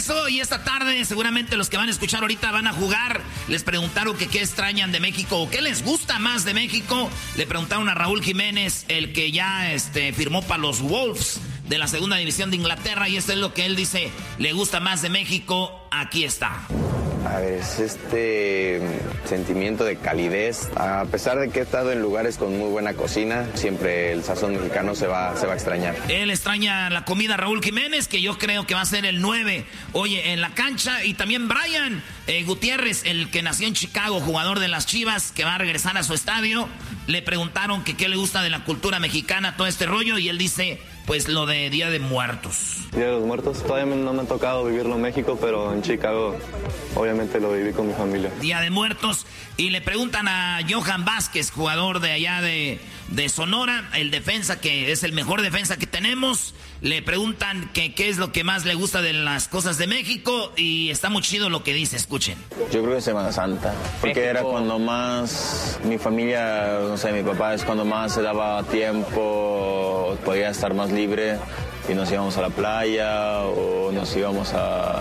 regreso y esta tarde seguramente los que van a escuchar ahorita van a jugar. Les preguntaron que qué extrañan de México o qué les gusta más de México. Le preguntaron a Raúl Jiménez, el que ya firmó para los Wolves de la segunda división de Inglaterra, y esto es lo que él dice, le gusta más de México. Aquí está. A ver, es sentimiento de calidez. A pesar de que he estado en lugares con muy buena cocina, siempre el sazón mexicano se va a extrañar. Él extraña la comida, Raúl Jiménez, que yo creo que va a ser el 9, oye, en la cancha. Y también Brian Gutiérrez, el que nació en Chicago, jugador de las Chivas, que va a regresar a su estadio. Le preguntaron que qué le gusta de la cultura mexicana, todo este rollo, y él dice, pues lo de Día de Muertos. Día de los Muertos, todavía no me ha tocado vivirlo en México, pero en Chicago obviamente lo viví con mi familia. Día de Muertos. Y le preguntan a Johan Vázquez, jugador de allá de Sonora, el defensa, que es el mejor defensa que tenemos. Le preguntan que qué es lo que más le gusta de las cosas de México, y está muy chido lo que dice, escuchen. Yo creo que Semana Santa, porque era cuando más mi familia, no sé, mi papá es cuando más se daba tiempo, podía estar más libre, y nos íbamos a la playa o nos íbamos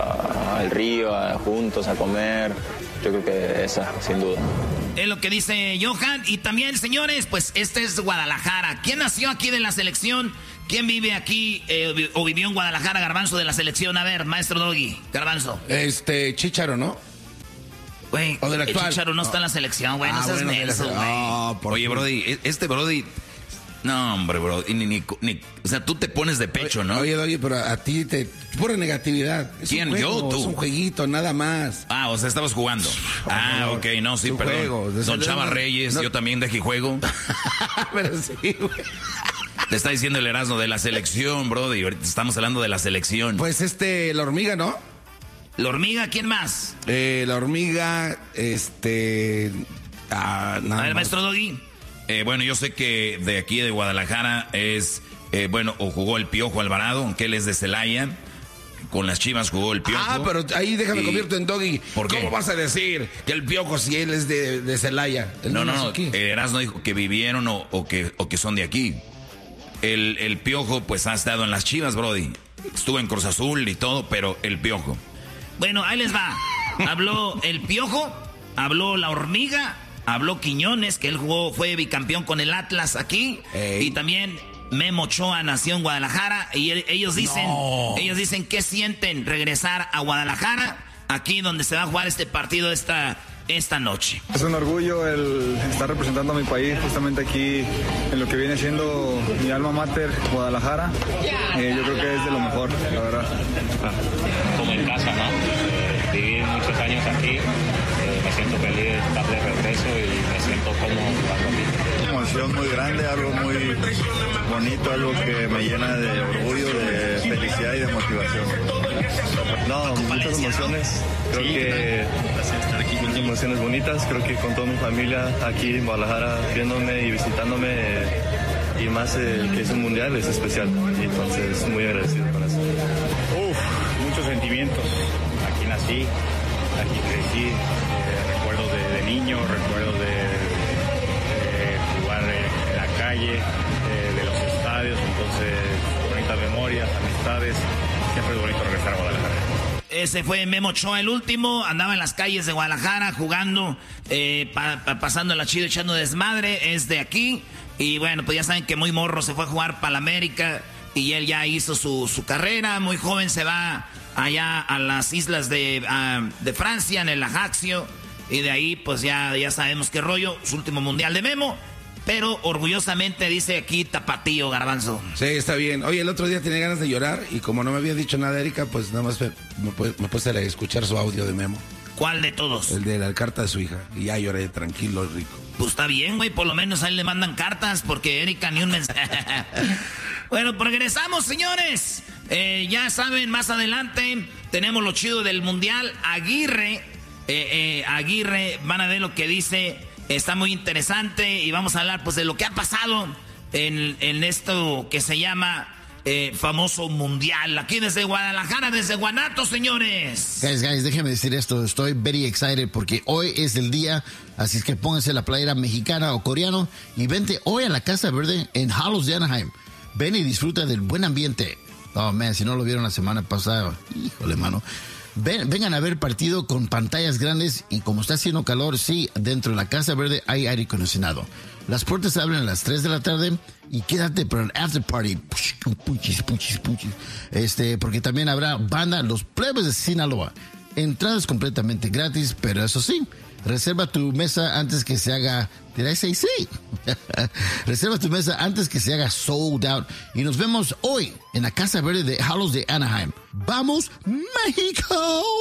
al río juntos a comer. Yo creo que esa, sin duda. Es lo que dice Johan. Y también, señores, pues este es Guadalajara. ¿Quién nació aquí de la selección? ¿Quién vive aquí o vivió en Guadalajara, Garbanzo, de la selección? A ver, maestro Doggy, Garbanzo. Chicharo, ¿no? Güey, o del actual. Chicharo no está en la selección, güey. No seas menso, güey. Oye, Brody, Brody... No, hombre, bro, o sea, tú te pones de pecho, ¿no? Oye, Doggy, pero a ti te... Pura negatividad. ¿Quién? ¿Yo o tú? Es un jueguito, nada más. Ah, o sea, estabas jugando. Ok, no, sí, perdón. Juego. Don Chava Reyes, yo también dejé juego. Pero sí, güey. Te está diciendo el Erasmo de la selección, Brody. Ahorita estamos hablando de la selección. Pues la hormiga, ¿no? ¿La hormiga? ¿Quién más? La hormiga, a ver, maestro Doggy. Bueno, yo sé que de aquí de Guadalajara es, o jugó el Piojo Alvarado, aunque él es de Celaya. Con las Chivas jugó el Piojo. Ah, pero ahí déjame convierto en Doggy. ¿Por qué? ¿Cómo vas a decir que el Piojo si él es de Celaya? No. Erasmo dijo que vivieron o que son de aquí. El Piojo pues ha estado en las Chivas, Brody. Estuvo en Cruz Azul y todo, pero el Piojo. Bueno, ahí les va. Habló el Piojo, habló la hormiga, habló Quiñones, que él fue bicampeón con el Atlas aquí. Y también Memo Ochoa nació en Guadalajara. Y ellos dicen que sienten regresar a Guadalajara, aquí donde se va a jugar este partido esta noche. Es un orgullo el estar representando a mi país justamente aquí en lo que viene siendo mi alma mater, Guadalajara. Yo creo que es de lo mejor, la verdad. Como en casa, ¿no? Viví muchos años aquí. Me siento feliz de estar de regreso y me siento cómodo jugando aquí. Una emoción muy grande, algo muy bonito, algo que me llena de orgullo, de felicidad y de motivación. No, muchas emociones. Creo que muchas emociones bonitas. Creo que con toda mi familia aquí en Guadalajara viéndome y visitándome, y más que es un mundial, es especial. Y entonces muy agradecido con eso. Muchos sentimientos. Aquí nací, aquí crecí. Recuerdos de niño, recuerdos de jugar en la calle, de los estadios. Entonces, bonitas memorias, amistades. Siempre es bonito regresar a Guadalajara. Ese fue Memo Ochoa, el último. Andaba en las calles de Guadalajara jugando, pasando la chido, echando desmadre. Es de aquí. Y bueno, pues ya saben que muy morro se fue a jugar para la América. Y él ya hizo su carrera. Muy joven se va allá a las islas de Francia, en el Ajaccio. Y de ahí, pues ya sabemos qué rollo. Su último mundial de Memo. Pero orgullosamente dice aquí Tapatío, Garbanzo. Sí, está bien. Oye, el otro día tenía ganas de llorar y como no me había dicho nada Erika, pues nada más me puse a escuchar su audio de Memo. ¿Cuál de todos? El de la carta de su hija. Y ya lloré, tranquilo, rico. Pues está bien, güey. Por lo menos a él le mandan cartas porque Erika ni un mensaje. Bueno, pues regresamos, señores. Ya saben, más adelante tenemos lo chido del Mundial. Aguirre, van a ver lo que dice. Está muy interesante y vamos a hablar pues de lo que ha pasado en esto que se llama famoso mundial. Aquí desde Guadalajara, desde Guanatos, señores. Guys, déjenme decir esto. Estoy very excited porque hoy es el día. Así es que pónganse la playera mexicana o coreano y vente hoy a la Casa Verde en Hallows de Anaheim. Ven y disfruta del buen ambiente. Oh, man, si no lo vieron la semana pasada, híjole, mano. Vengan a ver partido con pantallas grandes y como está haciendo calor, sí, dentro de la Casa Verde hay aire acondicionado. Las puertas se abren a las 3 de la tarde y quédate para el after party. Puchis. Porque también habrá banda Los Plebes de Sinaloa. Entradas completamente gratis, pero eso sí, reserva tu mesa antes que se haga... ¿Did I say sí? Reserva tu mesa antes que se haga sold out. Y nos vemos hoy en la Casa Verde de Halos de Anaheim. ¡Vamos, México!